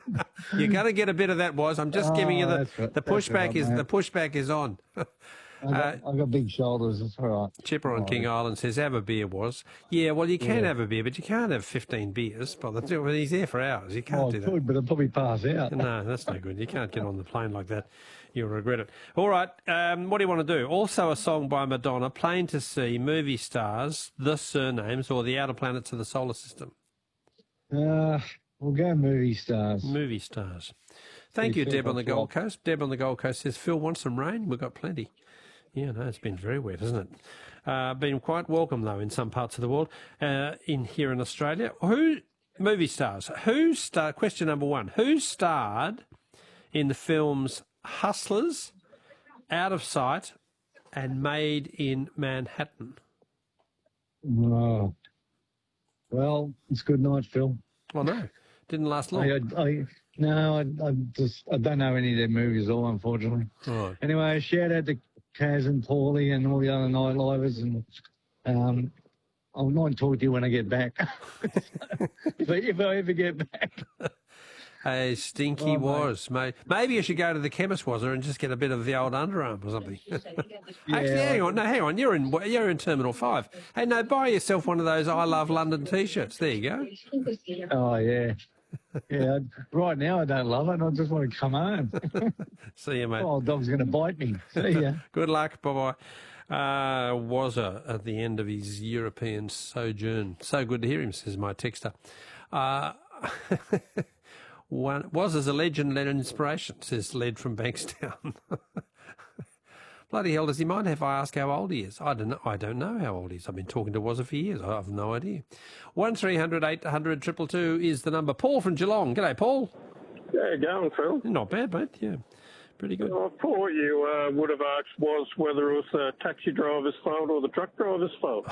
You're going to get a bit of that, Was. I'm just giving you the pushback is mate. the pushback is on. I've got big shoulders. It's all right. Chipper on King Island says, have a beer, Was. Yeah, well, you can have a beer, but you can't have 15 beers. By the time he's there for hours. You can't do that. I could, but I'd probably pass out. No, that's no good. You can't get on the plane like that. You'll regret it. All right, what do you want to do? Also a song by Madonna, Plain to See, Movie Stars, The Surnames, or The Outer Planets of the Solar System? We'll go Movie Stars. Movie Stars. Thank you, Deb on the Gold Coast. Deb on the Gold Coast says, Phil wants some rain. We've got plenty. Yeah, no, it's been very wet, hasn't it? Been quite welcome, though, in some parts of the world. Here in Australia. Movie stars. Question number one. Who starred in the films Hustlers, Out of Sight, and Made in Manhattan? Oh. Well, it's good night, Phil. Oh, no. Didn't last long. I don't know any of their movies at all, unfortunately. Right. Anyway, shout out to Kaz and Paulie and all the other nightlivers, and I might talk to you when I get back. if I ever get back. Hey, stinky Was, mate. Maybe you should go to the chemist, Was, and just get a bit of the old underarm or something. Actually, hang on. You're in Terminal 5. Hey, no, buy yourself one of those I Love London T-shirts. There you go. Oh, yeah. Yeah, right now I don't love it. I just want to come home. See you, mate. Oh, dog's going to bite me. See ya. Good luck. Bye-bye. Wazza at the end of his European sojourn. So good to hear him, says my texter. Wazza's a legend and an inspiration, says Led from Bankstown. Bloody hell, does he mind if I ask how old he is? I don't know how old he is. I've been talking to Wazza for years. I have no idea. 1300 800 222 is the number. Paul from Geelong. G'day, Paul. How you going, Phil? Not bad, mate. Yeah, pretty good. I thought you would have asked was whether it was the taxi driver's fault or the truck driver's fault.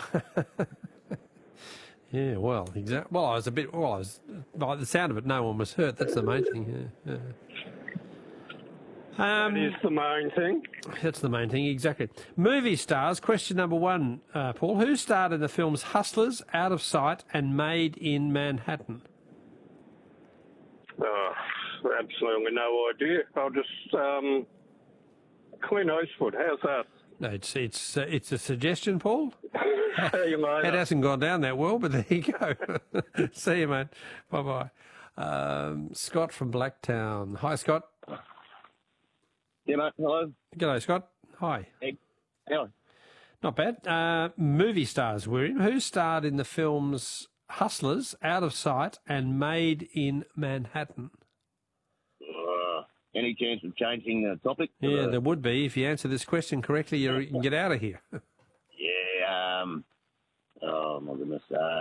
Yeah, well, exactly. Well, I was by the sound of it, no one was hurt. That's the main thing. Yeah. That is the main thing. That's the main thing, exactly. Movie stars, question number one, Paul. Who starred in the films Hustlers, Out of Sight, and Made in Manhattan? Absolutely no idea. I'll just Clint Eastwood. How's that? No, it's a suggestion, Paul. See you later. It hasn't gone down that well, but there you go. See you, mate. Bye-bye. Scott from Blacktown. Hi, Scott. Yeah, mate. Hello. G'day, Scott. Hi. Hey. Hello. Not bad. Movie stars were in. Who starred in the films Hustlers, Out of Sight, and Made in Manhattan? Any chance of changing the topic? Yeah, there would be. If you answer this question correctly, you can get out of here. Yeah. Oh, my goodness.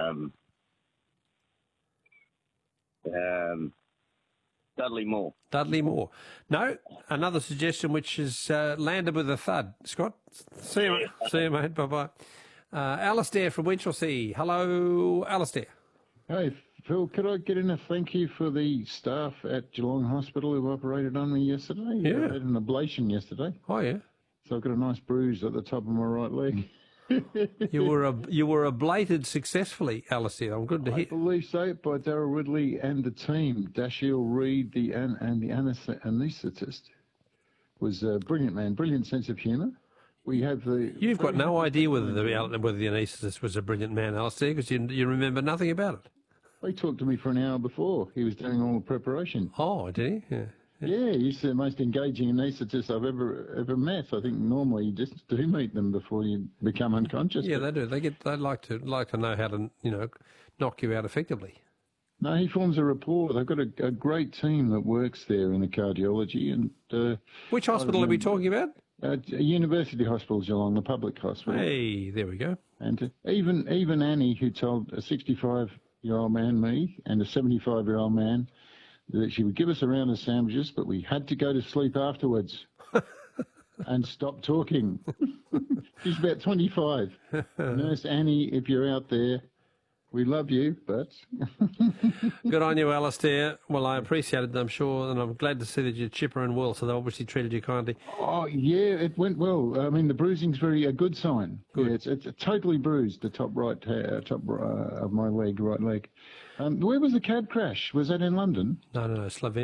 Dudley Moore. Dudley Moore. No, another suggestion which has landed with a thud. Scott, see you, mate. Bye-bye. Alistair from Winchelsea. Hello, Alistair. Hey, Phil, could I get in a thank you for the staff at Geelong Hospital who operated on me yesterday? Yeah. I had an ablation yesterday. Oh, yeah. So I've got a nice bruise at the top of my right leg. You were ablated successfully, Alistair. I'm good to hear. I believe so, by Darryl Ridley and the team. Dashiell Reed and the anaesthetist was a brilliant man, brilliant sense of humour. We have the. You've got no idea whether the anaesthetist was a brilliant man, Alistair, because you remember nothing about it. He talked to me for an hour before. He was doing all the preparation. Oh, did he? Yeah. Yeah, he's the most engaging anaesthetist I've ever met. I think normally you just do meet them before you become unconscious. Yeah, they do. They like to know how to knock you out effectively. No, he forms a rapport. They've got a great team that works there in the cardiology. And which hospital are we talking about? University Hospital Geelong, the public hospital. Hey, there we go. And even Annie, who told a 65-year-old man, me, and a 75-year-old man, that she would give us a round of sandwiches, but we had to go to sleep afterwards and stop talking. She's about 25. Nurse Annie, if you're out there, we love you, but... Good on you, Alistair. Well, I appreciate it, I'm sure, and I'm glad to see that you're chipper and well, so they obviously treated you kindly. Oh, yeah, it went well. I mean, the bruising's a good sign. Good. Yeah, it's totally bruised, the top of my leg, right leg. Where was the cab crash? Was that in London? No, Slovenia.